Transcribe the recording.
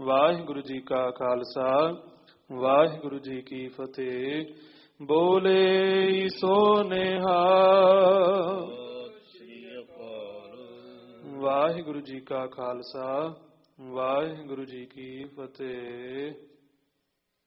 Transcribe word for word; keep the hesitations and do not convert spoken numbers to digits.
ਵਾਹਿਗੁਰੂ ਜੀ ਕਾ ਖਾਲਸਾ ਵਾਹਿਗੁਰੂ ਜੀ ਕੀ ਫਤਿਹ। ਬੋਲੇ ਸੋ ਨਿਹਾਲ। ਵਾਹਿਗੁਰੂ ਜੀ ਕਾ ਖਾਲਸਾ ਵਾਹਿਗੁਰੂ ਜੀ ਕੀ ਫਤਿਹ।